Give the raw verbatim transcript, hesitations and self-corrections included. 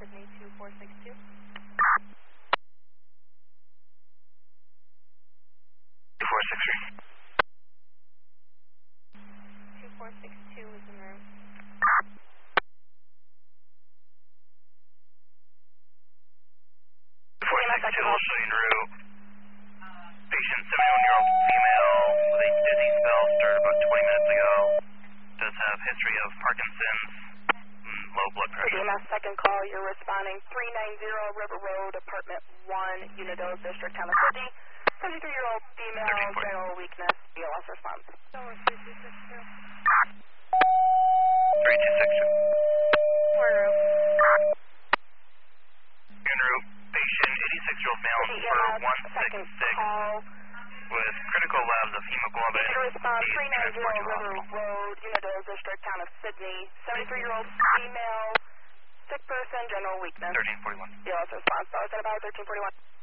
Sydney two four six two. two four six three. two four six two is in room. two four six two also en route. Patient seventy-one-year-old female with a dizzy spell started about twenty minutes ago. Does have history of Parkinson's, and low blood pressure. E M S second call, you're responding three ninety River Road, apartment one, Unidos District, Town of Sydney. seventy-three-year-old female, general weakness, B L S response. three two six two. We're in room. En route, patient eighty-six-year-old male E M for S one six second six call. with critical labs of hemoglobin. You respond He's three ninety transported to River hospital. Road, Unidos District, Town of Sydney. seventy-three-year-old female, sick person, general weakness. thirteen forty-one. B L S response. So I said about thirteen forty-one.